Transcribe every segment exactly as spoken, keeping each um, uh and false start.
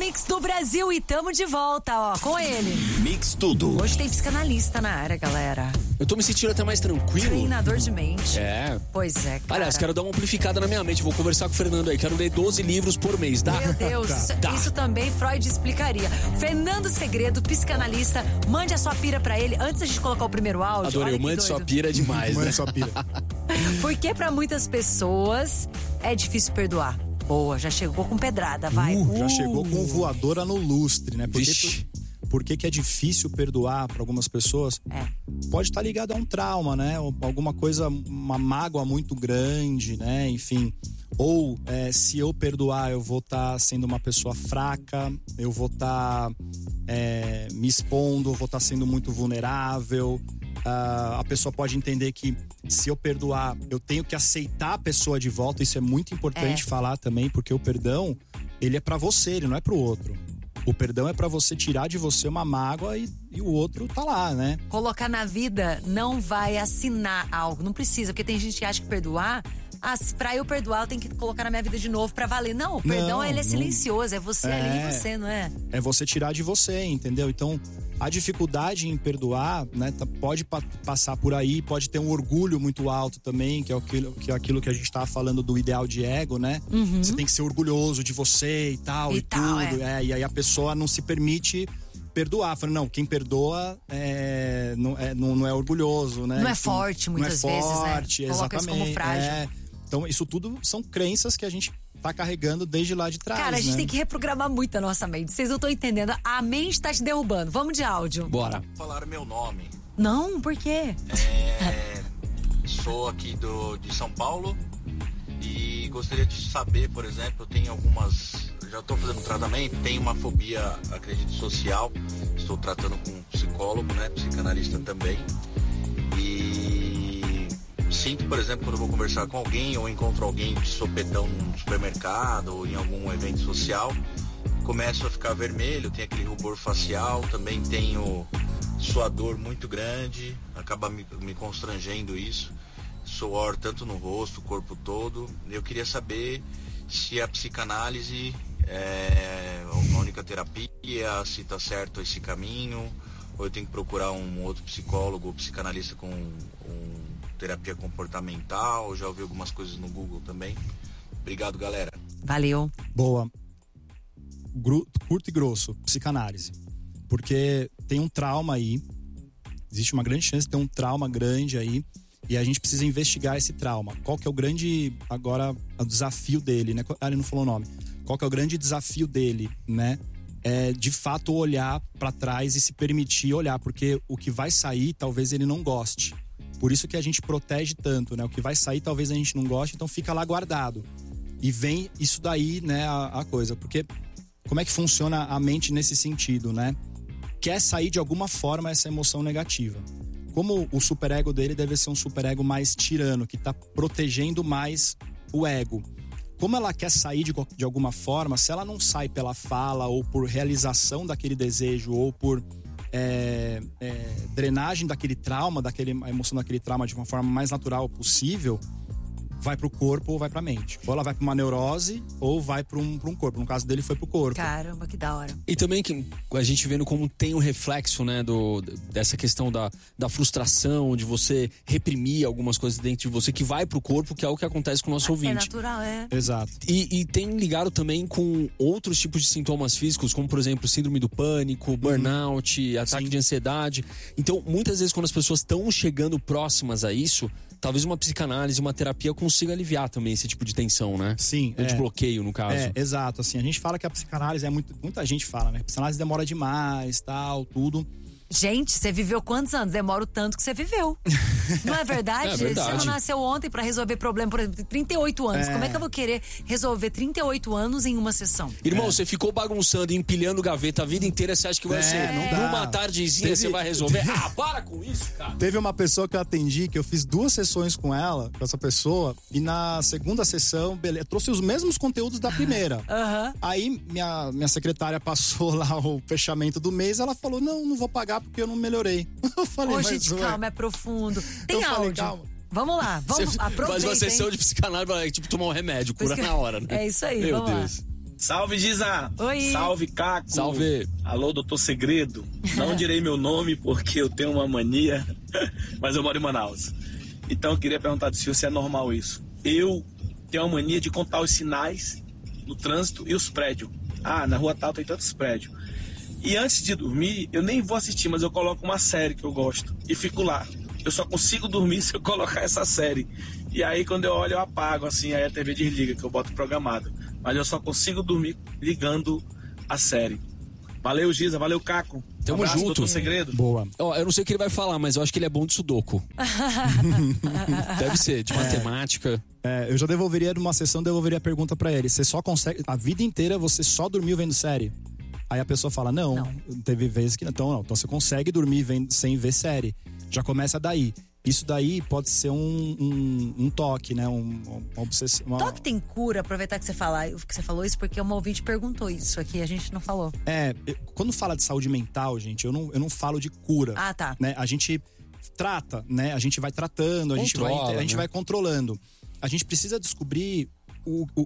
Mix do Brasil e tamo de volta, ó, com ele. Mix tudo. Hoje tem psicanalista na área, galera. Eu tô me sentindo até mais tranquilo. Treinador de mente. É. Pois é, cara. Aliás, quero dar uma amplificada na minha mente. Vou conversar com o Fernando aí. Quero ler doze livros por mês, tá? Meu Deus, tá. Isso, tá. isso também Freud explicaria. Fernando Segredo, psicanalista. Mande a sua pira pra ele. Antes da gente colocar o primeiro áudio. Adorei, o mande sua pira é demais, né? Mande sua pira. Porque pra muitas pessoas é difícil perdoar. Boa, já chegou com pedrada, vai. Uh, já Uh. chegou com voadora no lustre, né? Por que, por que que é difícil perdoar para algumas pessoas? É. Pode estar ligado a um trauma, né? Ou alguma coisa, uma mágoa muito grande, né? Enfim. Ou é, se eu perdoar, eu vou estar sendo uma pessoa fraca, eu vou estar é, me expondo, eu vou estar sendo muito vulnerável. Uh, a pessoa pode entender que se eu perdoar, eu tenho que aceitar a pessoa de volta. Isso é muito importante É. falar também, porque o perdão, ele é pra você, ele não é pro outro. O perdão é pra você tirar de você uma mágoa e, e o outro tá lá, né? Colocar na vida não vai assinar algo, não precisa, porque tem gente que acha que perdoar, ah, pra eu perdoar eu tenho que colocar na minha vida de novo pra valer. Não, o perdão Não, ele é não. silencioso, é você É. ali e você, não é? É você tirar de você, entendeu? Então, a dificuldade em perdoar, né, tá- pode pa- passar por aí, pode ter um orgulho muito alto também, que é aquilo que, é aquilo que a gente tava falando do ideal de ego, né? Você tem que ser orgulhoso de você e tal, E e, tal, tudo. É, e aí a pessoa não se permite perdoar. Fala, não, quem perdoa é, não, é, não, não é orgulhoso, né? Não é Enfim, forte, muitas não é vezes, né? forte, Coloca isso como exatamente. frágil. É. Então, isso tudo são crenças que a gente tá carregando desde lá de trás, Cara, a gente né? tem que reprogramar muito a nossa mente. Vocês não estão entendendo. A mente tá te derrubando. Vamos de áudio. Bora. Falar meu nome. Não, por quê? É, sou aqui do, de São Paulo e gostaria de saber, por exemplo, eu tenho algumas. Já estou fazendo tratamento, tenho uma fobia, acredito, social. Estou tratando com um psicólogo, né? Psicanalista também. E sinto, por exemplo, quando eu vou conversar com alguém ou encontro alguém de sopetão num supermercado ou em algum evento social, começo a ficar vermelho, tenho aquele rubor facial, também tenho suador muito grande, acaba me, me constrangendo isso, suor tanto no rosto, o corpo todo. Eu queria saber se a psicanálise é uma única terapia, se está certo esse caminho, ou eu tenho que procurar um outro psicólogo ou psicanalista com um, terapia comportamental. Já ouvi algumas coisas no Google também. Obrigado, galera. Valeu. Boa. Gru- curto e grosso, psicanálise. Porque tem um trauma aí, existe uma grande chance de ter um trauma grande aí, e a gente precisa investigar esse trauma. Qual que é o grande, agora, o desafio dele, né? Ah, ele não falou o nome. Qual que é o grande desafio dele, né? É, de fato, olhar pra trás e se permitir olhar, porque o que vai sair, talvez ele não goste. Por isso que a gente protege tanto, né? O que vai sair, talvez a gente não goste, então fica lá guardado. E vem isso daí, né, a, a coisa. Porque como é que funciona a mente nesse sentido, né? Quer sair de alguma forma essa emoção negativa. Como o superego dele deve ser um superego mais tirano, que tá protegendo mais o ego. Como ela quer sair de, de alguma forma, se ela não sai pela fala ou por realização daquele desejo ou por é, é, drenagem daquele trauma, daquele, a emoção daquele trauma de uma forma mais natural possível, vai pro corpo ou vai pra mente. Ou ela vai pra uma neurose ou vai pra um, pra um corpo. No caso dele foi pro corpo. Caramba, que da hora. E também que a gente vendo como tem um reflexo, né, do, dessa questão da, da frustração, de você reprimir algumas coisas dentro de você, que vai pro corpo, que é o que acontece com o nosso É ouvinte. natural, é. Exato. E, e tem ligado também com outros tipos de sintomas físicos, como, por exemplo, síndrome do pânico, burnout, ataque Sim. de ansiedade. Então, muitas vezes, quando as pessoas estão chegando próximas a isso, talvez uma psicanálise, uma terapia consiga aliviar também esse tipo de tensão, né? Sim. Ou de é. bloqueio, no caso. É, exato. Assim, a gente fala que a psicanálise é muito. Muita gente fala, né? A psicanálise demora demais, tal, tudo. Gente, você viveu quantos anos? Demora o tanto que você viveu. Não é verdade? É verdade. Você não nasceu ontem pra resolver problema, por exemplo, trinta e oito anos. É. Como é que eu vou querer resolver trinta e oito anos em uma sessão? Irmão, você ficou bagunçando, empilhando gaveta a vida inteira, você acha que vai É, ser não dá. numa tardezinha Teve- você vai resolver? Ah, para com isso, cara. Teve uma pessoa que eu atendi, que eu fiz duas sessões com ela, com essa pessoa, e na segunda sessão, beleza, trouxe os mesmos conteúdos da primeira. Aham. Aí minha, minha secretária passou lá o fechamento do mês, ela falou: não, não vou pagar porque eu não melhorei. Eu falei, Ô, mas gente, ué, calma, é profundo. Tem Eu falei, áudio. calma. Vamos lá, vamos, Você aproveita, faz uma sessão hein? de psicanálise, é tipo tomar um remédio, cura Por isso que- na hora, né? É isso aí, Meu vamos lá. Deus. Salve, Giza! Oi! Salve, Caco! Salve! Alô, doutor Segredo. Não direi meu nome porque eu tenho uma mania, mas eu moro em Manaus. Então eu queria perguntar do senhor se é normal isso. Eu tenho uma mania de contar os sinais no trânsito e os prédios. Ah, na rua tal tem tantos prédios. E antes de dormir, eu nem vou assistir, mas eu coloco uma série que eu gosto e fico lá. Eu só consigo dormir se eu colocar essa série. E aí quando eu olho eu apago, assim, aí a T V desliga, que eu boto programado. Mas eu só consigo dormir ligando a série. Valeu, Giza, valeu, Caco. Tamo um abraço, junto. doutor Segredo. Boa. Ó, eu não sei o que ele vai falar, mas eu acho que ele é bom de sudoku. Deve ser, de matemática. É, eu já devolveria numa sessão, devolveria a pergunta pra ele. Você só consegue, a vida inteira você só dormiu vendo série? Aí a pessoa fala, não, Não. teve vezes que não. Então, não. Então você consegue dormir vendo, sem ver série. Já começa daí. Isso daí pode ser um, um, um toque, né? Um, uma obsessão. Uma... Toque tem cura, aproveitar que você, fala, que você falou isso, porque uma ouvinte perguntou isso aqui, a gente não falou. É, quando fala de saúde mental, gente, eu não, eu não falo de cura. Ah, tá. Né? A gente trata, né? A gente vai tratando, a, gente vai, Controla, a gente né? vai controlando. A gente precisa descobrir o, o,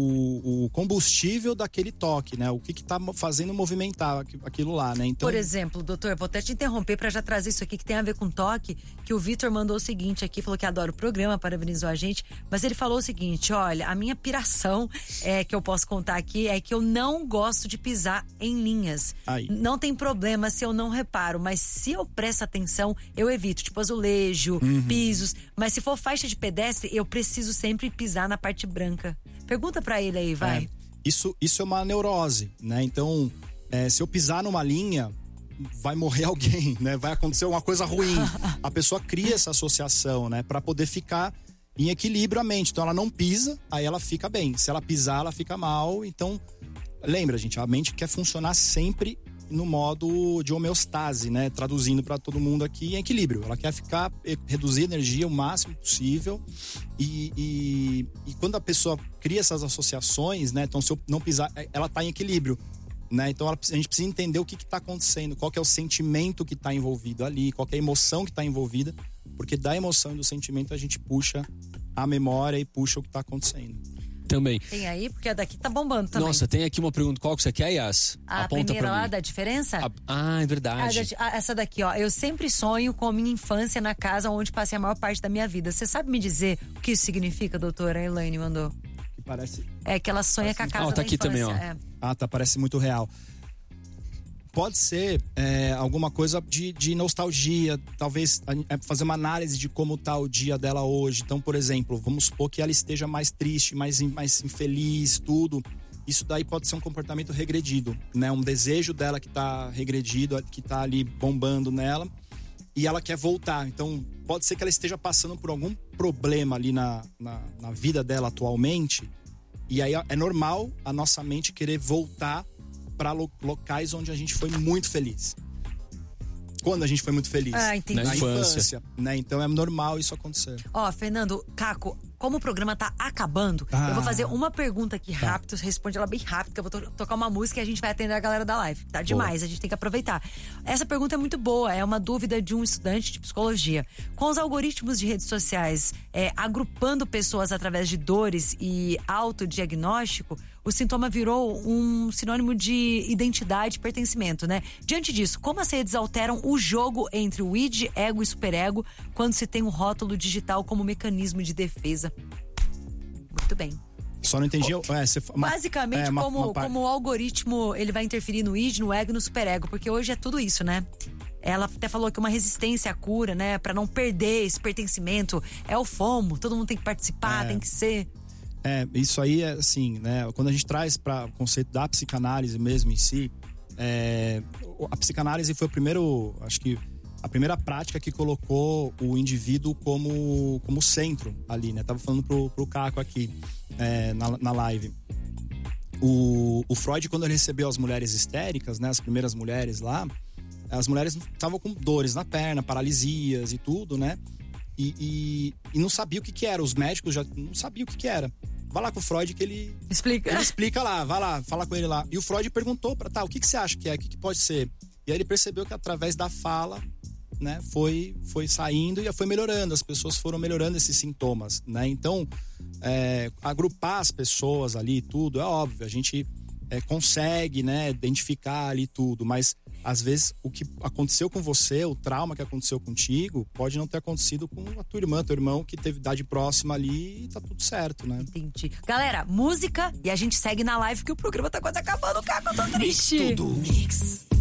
o, o combustível daquele toque, né? O que que tá fazendo movimentar aquilo lá, né? Então, Por exemplo, doutor, vou até te interromper para já trazer isso aqui que tem a ver com toque, que o Vitor mandou o seguinte aqui, falou que adora o programa, parabenizou a gente, mas ele falou o seguinte, olha, a minha piração é, que eu posso contar aqui é que eu não gosto de pisar em linhas. Aí. Não tem problema se eu não reparo, mas se eu presto atenção, eu evito, tipo azulejo, Uhum. pisos, mas se for faixa de pedestre, eu preciso sempre pisar na parte branca. Pergunta pra ele aí, vai. É, isso, isso é uma neurose, né? Então, é, se eu pisar numa linha, vai morrer alguém, né? Vai acontecer uma coisa ruim. A pessoa cria essa associação, né? Pra poder ficar em equilíbrio a mente. Então, ela não pisa, aí ela fica bem. Se ela pisar, ela fica mal. Então, lembra, gente, a mente quer funcionar sempre no modo de homeostase, né? Traduzindo para todo mundo aqui, em equilíbrio. Ela quer ficar, reduzir a energia o máximo possível. E, e, e quando a pessoa cria essas associações, né? Então, se eu não pisar, ela tá em equilíbrio, né? Então, ela, a gente precisa entender o que que tá acontecendo, qual que é o sentimento que tá envolvido ali, qual que é a emoção que tá envolvida, porque da emoção e do sentimento a gente puxa a memória e puxa o que tá acontecendo. Também. Tem aí, porque a daqui tá bombando também. Nossa, tem aqui uma pergunta. Qual que você quer, Yas? A Aponta primeira pra lá mim. da diferença? A- Ah, é Ah, verdade. da- ah, essa daqui, ó. Eu sempre sonho com a minha infância na casa onde passei a maior parte da minha vida. Você sabe me dizer o que isso significa, doutora? A Elaine mandou. Que parece... É que ela sonha com a casa Ah, tá da aqui infância. também, ó. É. Ah, tá, parece muito real. Pode ser é, alguma coisa de, de nostalgia, talvez é, fazer uma análise de como tá o dia dela hoje. Então, por exemplo, vamos supor que ela esteja mais triste, mais, mais infeliz, tudo. Isso daí pode ser um comportamento regredido, né? Um desejo dela que tá regredido, que tá ali bombando nela, e ela quer voltar. Então, pode ser que ela esteja passando por algum problema ali na, na, na vida dela atualmente, e aí é normal a nossa mente querer voltar para locais onde a gente foi muito feliz. Quando a gente foi muito feliz. Ah, entendi. Na Na infância. infância. Né? Então é normal isso acontecer. Ó, Fernando, Caco, como o programa tá acabando, Ah. eu vou fazer uma pergunta aqui rápido, você responde ela bem rápido, que eu vou to- tocar uma música e a gente vai atender a galera da live. Tá demais, a gente tem que aproveitar. Essa pergunta é muito boa, é uma dúvida de um estudante de psicologia. Com os algoritmos de redes sociais é, agrupando pessoas através de dores e autodiagnóstico, o sintoma virou um sinônimo de identidade e pertencimento, né? Diante disso, como as redes alteram o jogo entre o id, ego e superego quando se tem um rótulo digital como mecanismo de defesa? Muito bem. Só não entendi. É, você, uma, Basicamente, é, uma- como, uma par- como o algoritmo ele vai interferir no id, no ego e no superego, porque hoje é tudo isso, né? Ela até falou que uma resistência à cura, né? Pra não perder esse pertencimento, é o FOMO, todo mundo tem que participar, É. tem que ser. É, isso aí é assim, né? Quando a gente traz para o conceito da psicanálise mesmo em si, é, a psicanálise foi o primeiro, acho que a primeira prática que colocou o indivíduo como, como centro ali, né? Tava falando pro, pro Caco aqui é, na, na live. O, o Freud, quando ele recebeu as mulheres histéricas, né? As primeiras mulheres lá, as mulheres estavam com dores na perna, paralisias e tudo, né? E, e, e não sabia o que que era. Os médicos já não sabiam o que que era. Vai lá com o Freud que ele, Explica. ele explica lá, vai lá, fala com ele lá. E o Freud perguntou para tá, o que que você acha que é, o que que pode ser? E aí ele percebeu que através da fala, né, foi, foi saindo e foi melhorando. As pessoas foram melhorando esses sintomas, né? Então, é, agrupar as pessoas ali e tudo, é óbvio. A gente é, consegue, né, identificar ali tudo, mas às vezes o que aconteceu com você, o trauma que aconteceu contigo, pode não ter acontecido com a tua irmã, teu irmão que teve idade próxima ali e tá tudo certo, né? Entendi. Galera, música e a gente segue na live que o programa tá quase acabando, cara, eu tô triste. Mix tudo. Mix.